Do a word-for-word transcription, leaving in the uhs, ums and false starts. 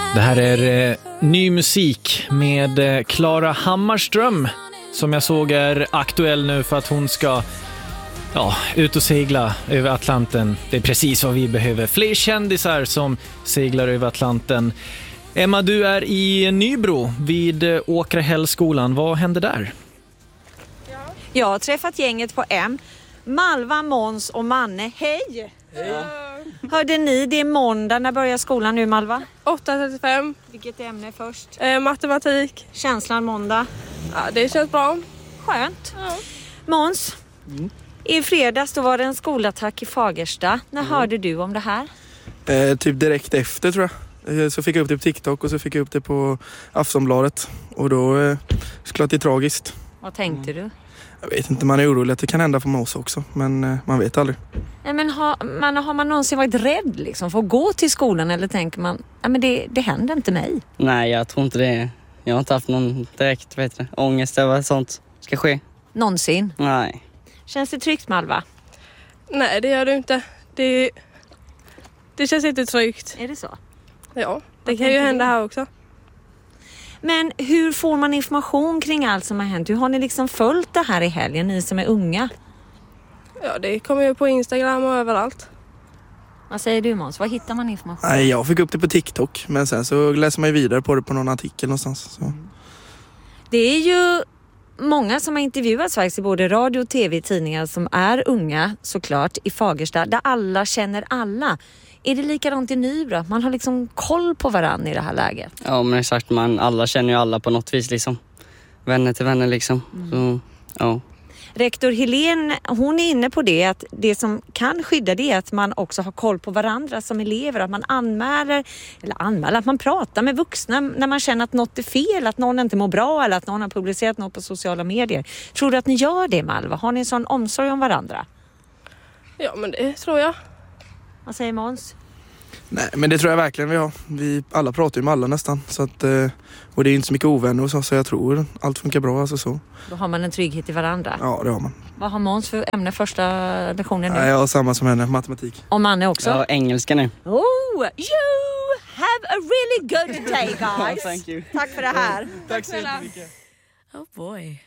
Det här är eh, ny musik med Klara Hammarström som jag såg är aktuell nu för att hon ska ja, ut och segla över Atlanten. Det är precis vad vi behöver. Fler kändisar som seglar över Atlanten. Emma, du är i Nybro vid Åkrahällskolan. Vad händer där? Jag har träffat gänget på M. Malva, Måns och Manne. Hej! Hej! Hörde ni, det är måndag. När börjar skolan nu, Malva? åtta trettiofem. Vilket ämne först? Eh, matematik. Känslan måndag? Ja, det känns bra. Skönt. Ja. Måns, mm. i fredags då var det en skolattack i Fagersta. När mm. hörde du om det här? Eh, typ direkt efter tror jag. Så fick jag upp det på TikTok och så fick jag upp det på Aftonbladet. Och då eh, såklart det är tragiskt. Vad tänkte mm. du? Jag vet inte, man är orolig att det kan hända för oss också. Men eh, man vet aldrig. Nej, men har, man, har man någonsin varit rädd liksom, för att gå till skolan? Eller tänker man, ja, men det, det händer inte mig? Nej, jag tror inte det. Jag har inte haft någon direkt vet du, ångest över sånt ska ske. Någonsin? Nej. Känns det tryggt, Malva? Nej, det gör det inte. Det, det känns inte tryggt. Är det så? Ja, det kan ju hända här också. Men hur får man information kring allt som har hänt? Hur har ni liksom följt det här i helgen, ni som är unga? Ja, det kommer ju på Instagram och överallt. Vad säger du, Måns? Var hittar man information? Nej, jag fick upp det på TikTok. Men sen så läser man ju vidare på det på någon artikel någonstans. Så. Mm. Det är ju många som har intervjuats faktiskt i både radio och tv, tidningar som är unga såklart i Fagersta. Där alla känner alla. Är det likadant i Nybro? Man har liksom koll på varann i det här läget. Ja, men exakt. Man, alla känner ju alla på något vis liksom. Vänner till vänner liksom. Mm. Så, ja. Rektor Helén, hon är inne på det att det som kan skydda det är att man också har koll på varandra som elever. Att man anmäler, eller anmäler, att man pratar med vuxna när man känner att något är fel. Att någon inte mår bra eller att någon har publicerat något på sociala medier. Tror du att ni gör det, Malva? Har ni en sån omsorg om varandra? Ja, men det tror jag. Vad säger Måns? Nej, men det tror jag verkligen vi har. Vi alla pratar ju med alla nästan. Så att, och det är inte så mycket ovänner och så, så jag tror allt funkar bra. Alltså så. Då har man en trygghet i varandra? Ja, det har man. Vad har Måns för ämne första lektionen nu? Nej, jag har samma som henne, matematik. Och Manne också? Ja, engelska nu. Oh, you have a really good day, guys. Thank you. Tack för det här. Tack så jättemycket. Oh boy.